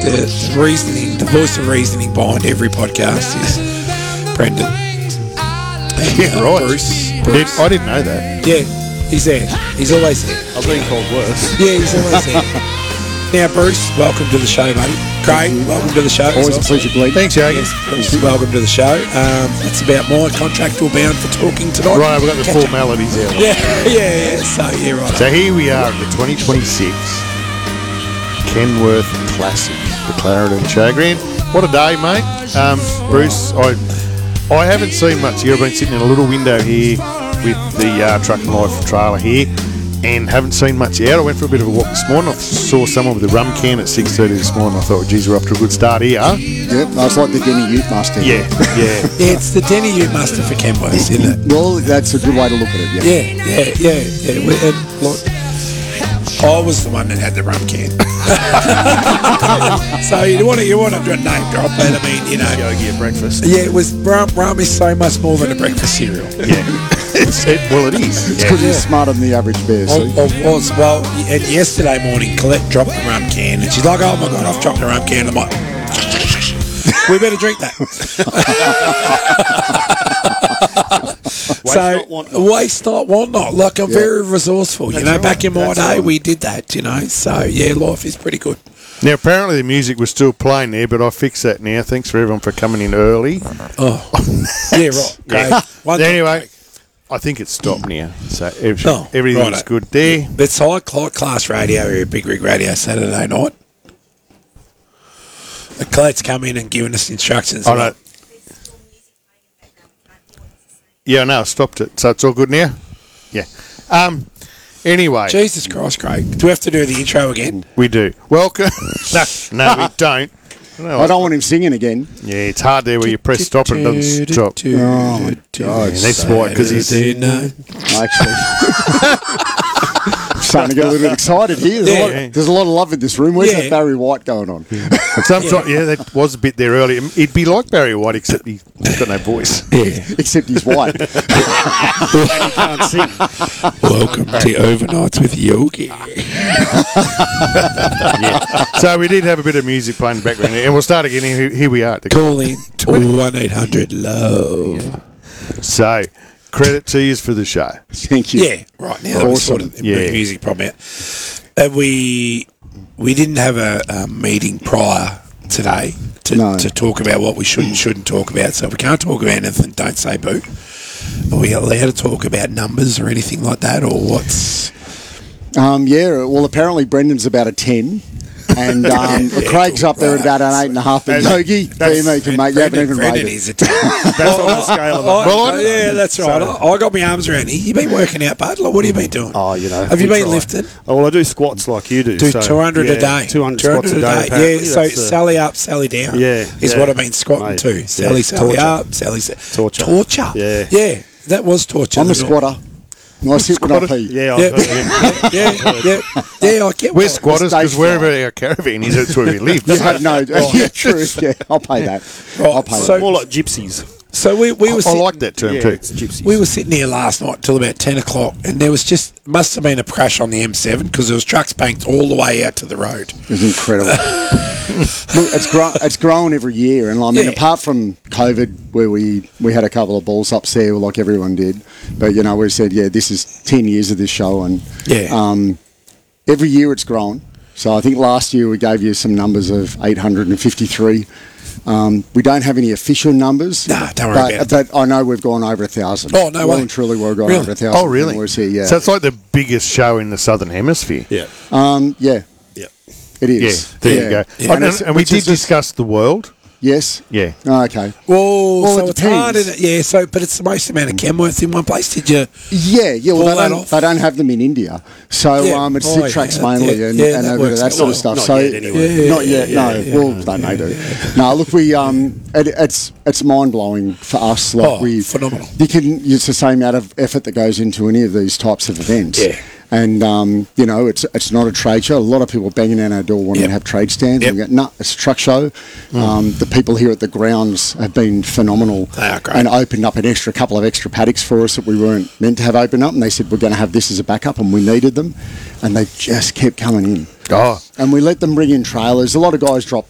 the reasoning, the voice of reasoning behind every podcast is Brendan. Yeah, right. Bruce. I didn't know that. Yeah, he's there. He's always there. I've been called worse. Yeah, he's always there. Now, Bruce, welcome to the show, buddy. Craig, welcome to the show. Always a pleasure, Blake. Thanks, Yogi. Yes, Bruce, welcome to the show. It's about my contractual bound for talking tonight. Right, we've got the Catch up. formalities out. Yeah. So, yeah, right. So here we are at the 2026 Kenworth Classic, the Clarendon Showground. What a day, mate. Bruce, I haven't seen much here. I've been sitting in a little window here with the Truck and Life trailer here and haven't seen much out. I went for a bit of a walk this morning. I saw someone with a rum can at 6:30 this morning. I thought, geez, we're off to a good start here. Yep, that's like the Denny Ute Mustang. Yeah. Yeah, it's the Denny Ute Mustang for Kenworth, isn't it? Well, that's a good way to look at it, Yeah. And look, I was the one that had the rum can. So you want to name drop that? I mean, you know. Yogi at breakfast. Yeah, it was rum is so much more than a breakfast cereal. Yeah. It is. It's because he's smarter than the average bear, see? And yesterday morning, Colette dropped the rum can, and she's like, "Oh my God, I've dropped the rum can." I'm like, "We better drink that." Waste not, want not. Like, I'm very resourceful. You know, back in my day, we did that. You know, so yeah, life is pretty good. Now, apparently the music was still playing there, but I fixed that now. Thanks for everyone for coming in early. Oh, yeah, right. Great. Anyway, I think it's stopped now, so everything's good there. It's high class radio here at Big Rig Radio Saturday night. The Colette's come in and given us instructions. I know. Yeah, no, I stopped it, so it's all good now. Yeah. Anyway, Jesus Christ, Craig, do we have to do the intro again? We do. Welcome. No, we don't. I don't want him singing again. Yeah, it's hard there where you press stop and it doesn't stop. Oh, my God. Yeah, that's why, because he's... Actually, I'm starting to get a little bit excited here. There's a lot of love in this room. Where's that Barry White going on? Sometimes, that was a bit there earlier. He'd be like Barry White, except he's got no voice. Yeah. Except he's white. And he can't sing. Welcome to Overnights with Yogi. So we did have a bit of music playing in the background, and we'll start again. Here we are. Call in to 1-800-LOVE. So, credit to you for the show. Thank you. Yeah, right now. Awesome. Sort of the music problem out. We didn't have a meeting prior today to talk about what we should and shouldn't talk about. So if we can't talk about anything, don't say boo. Are we allowed to talk about numbers or anything like that, or what's... Well, apparently Brendan's about a 10. And Craig's up there at about an 8.5. But Yogi, mate, you haven't even rated. Is a 10. That's on the scale of yeah, that's right. I got my arms around you. You've been working out, bud. Like, what have you been doing? Oh, you know. Have you been lifting? Oh, well, I do squats like you do. Do 200 a day. 200 squats a day. Yeah, so Sally up, Sally down. Yeah. Is what I've been squatting to. Sally up, Sally... Torture. Yeah. That was torture. I'm a squatter. I sit when I pee. Yeah, I get We're squatters because wherever our caravan is, that's where we live. True. Yeah, I'll pay that. I'll pay that. More like gypsies. So we were I like that term too. It's gypsies. We were sitting here last night till about 10 o'clock, and there was must have been a crash on the M7 because there was trucks banked all the way out to the road. It was incredible. Look, it's grown every year, and I mean, apart from COVID, where we had a couple of balls ups there, like everyone did, but you know, we said, this is 10 years of this show, and every year it's grown. So I think last year we gave you some numbers of 853. We don't have any official numbers. Nah, don't worry about it. But I know we've gone over 1,000. Oh, no way. Well and truly, we've gone over 1,000. Oh, really? Here, So it's like the biggest show in the Southern Hemisphere. Yeah. Yeah. It is. Yeah, there you go. Yeah. And we did discuss the world. Yes. Yeah. Oh, okay. Well, so it it's hard, depends. isn't it? Yeah. So, but it's the most amount of Kenworths in one place. Did you? Yeah. Well, they don't have them in India, so it's sit tracks mainly and a bit of that sort of stuff. Not yet, anyway. Not yet. Well, they may do. No, look, we it's mind blowing for us. Like phenomenal. It's the same amount of effort that goes into any of these types of events. Yeah. And, it's not a trade show. A lot of people banging down our door wanting to have trade stands. Yep. And we go, it's a truck show. The people here at the grounds have been phenomenal. They are great. And opened up a couple of extra paddocks for us that we weren't meant to have open up. And they said, we're going to have this as a backup, and we needed them. And they just kept coming in. Oh. And we let them bring in trailers. A lot of guys drop